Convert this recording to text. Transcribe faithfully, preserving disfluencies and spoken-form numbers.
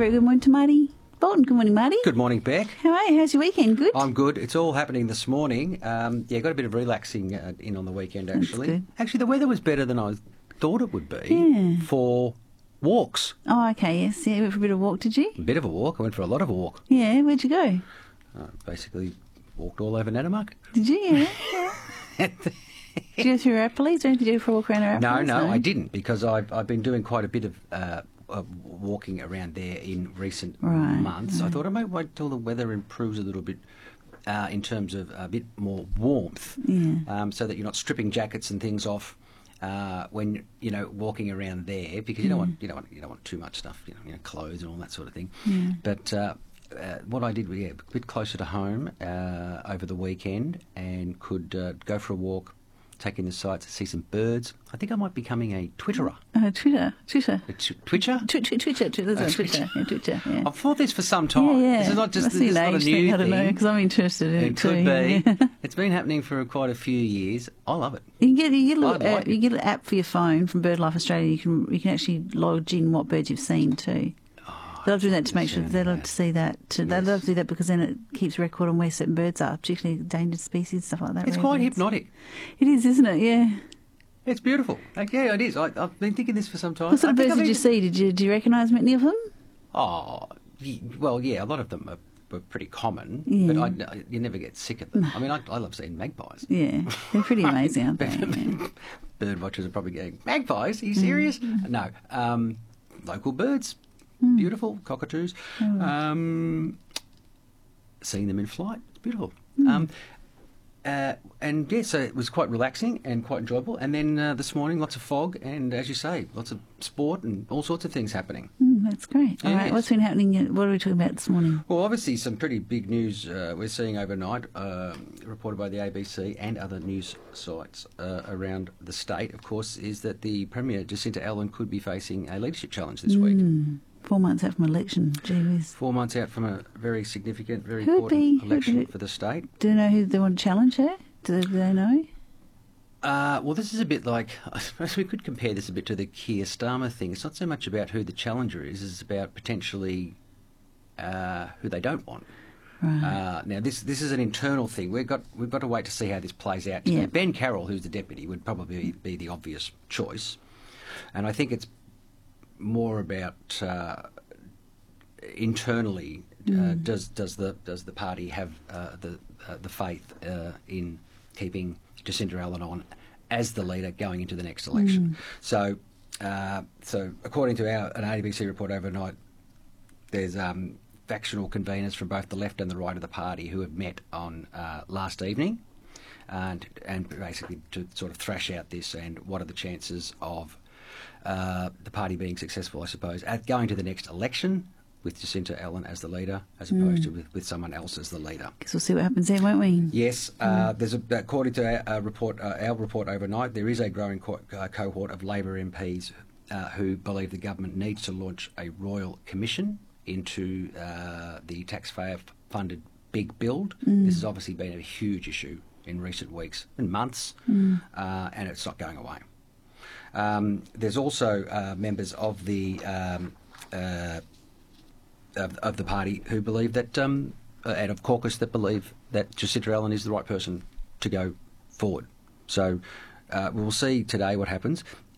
very good morning to Marty Bolton. Good morning, Marty. Good morning, Beck. How are you? How's your weekend? Good? I'm good. It's all happening this morning. Um, yeah, got a bit of relaxing uh, in on the weekend, actually. That's good. Actually, the weather was better than I thought it would be Yeah. for walks. Oh, okay, yes. Yeah, you went for a bit of walk, did you? A bit of a walk. I went for a lot of a walk. Yeah, where'd you go? Uh, basically walked all over Nanamuck. Did you? Yeah. yeah. Did you go through Rapolles? Did you go for a walk around Rapolles? No, no, I didn't, because I've, I've been doing quite a bit of uh, uh, walking around there in recent Right, months. I right. thought I might wait till the weather improves a little bit uh, in terms of a bit more warmth, Yeah. um, so that you're not stripping jackets and things off uh, when you know walking around there, because you don't want you don't want you don't want too much stuff, you know, you know clothes and all that sort of thing. Yeah. But uh, uh, what I did was yeah, a bit closer to home uh, over the weekend, and could uh, go for a walk, take in the sights, see some birds. I think I might be becoming a Twitterer. Uh, Twitter. Twitter. A t- Twitcher? Tw- tw- Twitter. Twitter. There's Uh, a Twitter. Yeah, Twitter. Yeah. I've thought this for some time. Yeah, yeah. This is not just Must this be is an not a age new thing. I don't know, thing. because I'm interested in it, It could too. be. Yeah. It's been happening for quite a few years. I love it. You can get you get a I little like app, it. you get an app for your phone from BirdLife Australia. You can you can actually log in what birds you've seen too. They love doing that to make sure yes, they love yes. to see that. To, They Yes. love to do that because then it keeps record on where certain birds are, particularly endangered species, stuff like that. It's rare quite birds. hypnotic. It is, isn't it? Yeah. It's beautiful. Like, yeah, it is. I, I've been thinking this for some time. What sort I of think birds I've did you even- see? Did you do you recognise many of them? Oh, ye- well, yeah, a lot of them are, are pretty common, Yeah. but I, I- you never get sick of them. I mean, I, I love seeing magpies. Yeah, they're pretty amazing, aren't they? Yeah. Bird watchers are probably going, magpies? Are you serious? No. Um, local birds, Hmm. beautiful, cockatoos. Oh. Um, seeing them in flight, it's beautiful. Hmm. Um, uh, and yeah, so it was quite relaxing and quite enjoyable. And then uh, this morning, lots of fog, and as you say, lots of sport and all sorts of things happening. Mm, that's great. All right, Yes. what's been happening? uh, What are we talking about this morning? Well, obviously, some pretty big news uh, we're seeing overnight, uh, reported by the A B C and other news sites uh, around the state, of course, is that the Premier, Jacinta Allen, could be facing a leadership challenge this week. Mm, four months out from election. Gee whiz. Four months out from a very significant, very Who'd important be- who'd election be- for the state. Do you know who they want to challenge her? Do they, do they know? Uh, well, this is a bit like, I suppose we could compare this a bit to the Keir Starmer thing. It's not so much about who the challenger is, it's about potentially uh, who they don't want. Right. Uh, now, this this is an internal thing. We've got we've got to wait to see how this plays out. Yeah. Ben Carroll, who's the deputy, would probably be the obvious choice, and I think it's more about uh, internally. Uh, does does the does the party have uh, the uh, the faith uh, in keeping Jacinta Allen on as the leader going into the next election? So, uh, so according to our an A B C report overnight, there's um, factional conveners from both the left and the right of the party who have met on uh, last evening, and and basically to sort of thrash out this and what are the chances of uh, the party being successful, I suppose, at going to the next election with Jacinta Allen as the leader, as opposed to with, with someone else as the leader. Guess we'll see what happens there, won't we? Yes, uh, there's a, according to our uh, report, uh, our report overnight, there is a growing co- uh, cohort of Labor M Ps uh, who believe the government needs to launch a royal commission into uh, the taxpayer-funded big build. This has obviously been a huge issue in recent weeks and months, uh, and it's not going away. Um, there's also uh, members of the um, uh, of, of the party who believe that, um, uh, and of caucus that believe that Jacinta Allen is the right person to go forward. So uh, we'll see today what happens.